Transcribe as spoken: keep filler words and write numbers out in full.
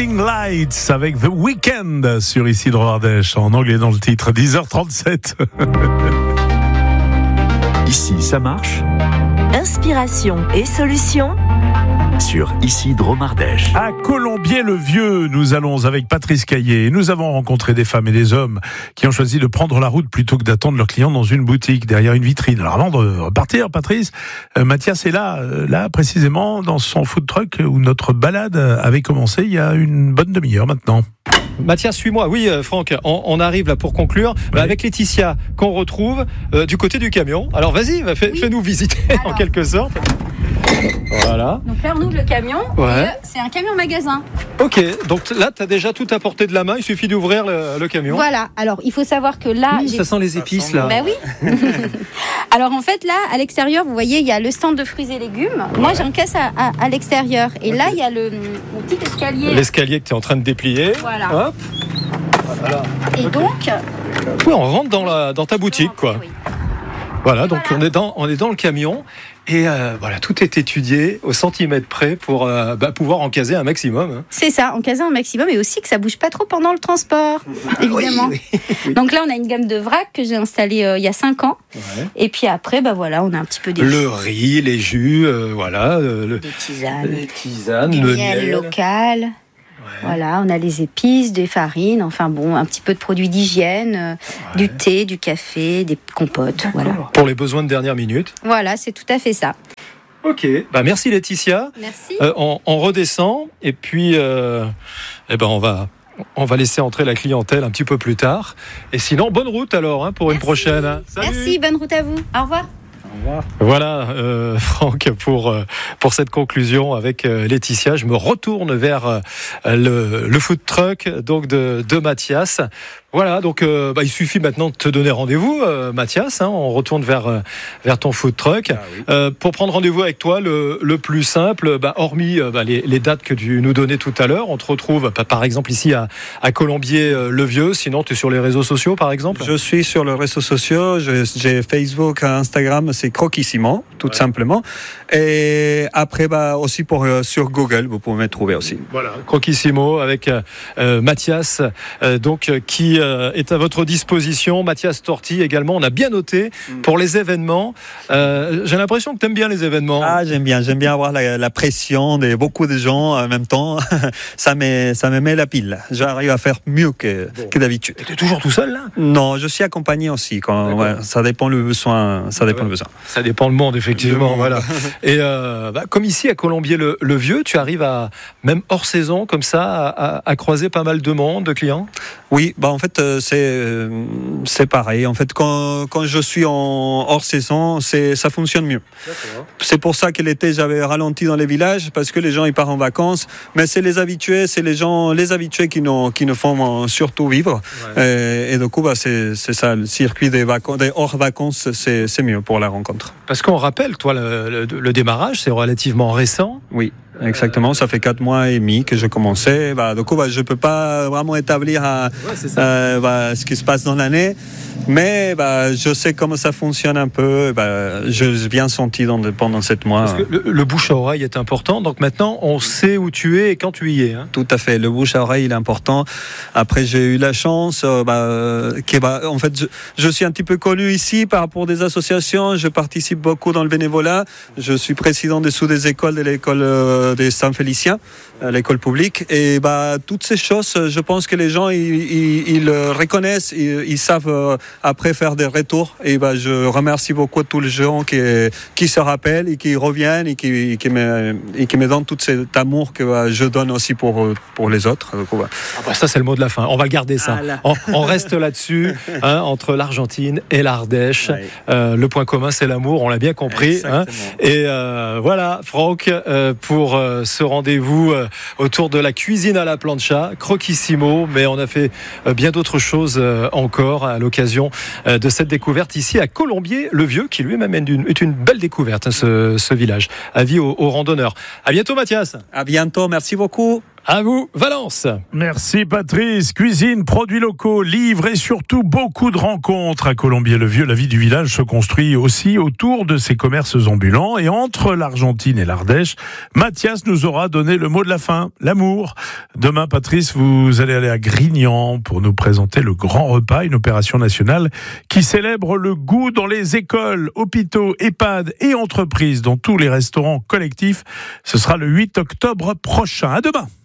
Blinding Lights avec The Weeknd sur Isidro Ardèche, en anglais dans le titre, dix heures trente-sept. Ici, ça marche. Inspiration et solutions Sur Isidro Ardèche. À Colombier-le-Vieux, nous allons avec Patrice Caillé. Nous avons rencontré des femmes et des hommes qui ont choisi de prendre la route plutôt que d'attendre leurs clients dans une boutique, derrière une vitrine. Alors avant de repartir, Patrice, euh, Mathias est là, euh, là précisément dans son food truck où notre balade avait commencé il y a une bonne demi-heure maintenant. Mathias, suis-moi. Oui, euh, Franck, on, on arrive là pour conclure oui. bah, avec Laetitia qu'on retrouve euh, du côté du camion. Alors vas-y, bah, fais, oui. fais-nous visiter Alors. en quelque sorte. Voilà. Donc là, on ouvre le camion. Ouais. Et, euh, c'est un camion magasin. Ok, donc là, tu as déjà tout à portée de la main. Il suffit d'ouvrir le, le camion. Voilà. Alors, il faut savoir que là... Mmh, ça sent les épices, là. Bah oui. Alors, en fait, là, à l'extérieur, vous voyez, il y a le stand de fruits et légumes. Ouais. Moi, j'encaisse à, à, à l'extérieur. Et okay. là, il y a le, le petit escalier. L'escalier que tu es en train de déplier. Voilà. Hop. Voilà. Et donc... Oui, on rentre dans, la, dans ta boutique, quoi. Oui. Voilà, et donc voilà. On, est dans, on est dans le camion. Et euh, voilà, tout est étudié au centimètre près pour euh, bah, pouvoir en caser un maximum. Hein. C'est ça, en caser un maximum, et aussi que ça bouge pas trop pendant le transport, évidemment. Oui, oui, oui. Donc là, on a une gamme de vrac que j'ai installée euh, il y a cinq ans. Ouais. Et puis après, bah voilà, on a un petit peu des le jus. riz, les jus, euh, voilà, euh, le, des tisanes, les tisanes, du le miel, miel local. Ouais. Voilà, on a les épices, des farines, enfin bon, un petit peu de produits d'hygiène, euh, ouais. du thé, du café, des compotes, voilà. Pour les besoins de dernière minute. Voilà, c'est tout à fait ça. Ok, bah merci Laetitia. Merci. Euh, on, on redescend et puis, euh, eh ben on va, on va laisser entrer la clientèle un petit peu plus tard. Et sinon, bonne route alors hein, pour merci. une prochaine. Hein. Merci, bonne route à vous. Au revoir. Voilà, euh, Franck, pour, pour cette conclusion avec euh, Laetitia. Je me retourne vers euh, le, le food truck donc de, de Mathias. Voilà, donc euh, bah, il suffit maintenant de te donner rendez-vous, euh, Mathias. Hein, on retourne vers, euh, vers ton food truck. Ah, oui. euh, pour prendre rendez-vous avec toi, le, le plus simple, bah, hormis euh, bah, les, les dates que tu nous donnais tout à l'heure, on te retrouve bah, par exemple ici à, à Colombier-le-Vieux. Sinon, tu es sur les réseaux sociaux, par exemple ? Je suis sur les réseaux sociaux. Je, j'ai Facebook, Instagram, c'est Croquissimo, tout ouais. simplement. Et après, bah, aussi pour, euh, sur Google, vous pouvez me trouver aussi. Voilà, Croquissimo avec euh, Mathias, euh, donc qui est à votre disposition. Mathias Torti également, on a bien noté pour les événements. Euh, j'ai l'impression que tu aimes bien les événements. Ah, j'aime bien, j'aime bien avoir la, la pression de beaucoup de gens en même temps. ça, met, ça me met la pile. J'arrive à faire mieux que, bon. que d'habitude. Tu es toujours tout seul là ? Non, je suis accompagné aussi. Quand, ouais, ça dépend le besoin. Ça dépend ouais. le besoin. Ça dépend le monde, effectivement. Le monde. Voilà. Et euh, bah, comme ici à Colombier-le-Vieux, tu arrives à, même hors saison, comme ça, à, à, à croiser pas mal de monde, de clients ? Oui, bah en fait c'est c'est pareil. En fait, quand quand je suis en hors saison, c'est ça fonctionne mieux. D'accord. C'est pour ça que l'été j'avais ralenti dans les villages parce que les gens ils partent en vacances. Mais c'est les habitués, c'est les gens les habitués qui nous qui nous font surtout vivre. Ouais. Et, et du coup bah c'est c'est ça le circuit des vacances, des hors vacances, c'est c'est mieux pour la rencontre. Parce qu'on rappelle, toi le, le, le démarrage c'est relativement récent. Oui. Exactement, ça fait quatre mois et demi que j'ai commencé. Bah, du coup, bah, je ne peux pas vraiment établir à, ouais, euh, bah, ce qui se passe dans l'année, mais bah, je sais comment ça fonctionne un peu. Bah, je l'ai bien senti dans, pendant sept mois. Parce que le, le bouche à oreille est important, donc maintenant on sait où tu es et quand tu y es. Hein. Tout à fait, le bouche à oreille il est important. Après, j'ai eu la chance, euh, bah, que, bah, en fait, je, je suis un petit peu connu ici par rapport à des associations. Je participe beaucoup dans le bénévolat. Je suis président des sous des écoles de l'école. Euh, des Saint-Félicien, l'école publique, et bah toutes ces choses, je pense que les gens ils, ils, ils reconnaissent, ils, ils savent euh, après faire des retours, et bah je remercie beaucoup tous les gens qui, qui se rappellent et qui reviennent et qui, qui, me, et qui me donnent tout cet amour que bah, je donne aussi pour, pour les autres. Donc, bah. Ah bah ça c'est le mot de la fin, on va garder ça, ah on, on reste là-dessus hein, entre l'Argentine et l'Ardèche, ouais. euh, le point commun c'est l'amour, on l'a bien compris hein. Et euh, voilà Franck euh, pour euh, ce rendez-vous euh, autour de la cuisine à la plancha, Croquissimo, mais on a fait euh, bien d'autres choses euh, encore à l'occasion euh, de cette découverte ici à Colombier-le-Vieux, qui lui-même est une, est une belle découverte, hein, ce, ce village. Avis aux, aux randonneurs. À bientôt Mathias. À bientôt, merci beaucoup. À vous, Valence. Merci Patrice. Cuisine, produits locaux, livres et surtout beaucoup de rencontres à Colombier-le-Vieux. La vie du village se construit aussi autour de ces commerces ambulants. Et entre l'Argentine et l'Ardèche, Mathias nous aura donné le mot de la fin, l'amour. Demain, Patrice, vous allez aller à Grignan pour nous présenter le Grand Repas, une opération nationale qui célèbre le goût dans les écoles, hôpitaux, EHPAD et entreprises, dans tous les restaurants collectifs. Ce sera le huit octobre prochain. À demain.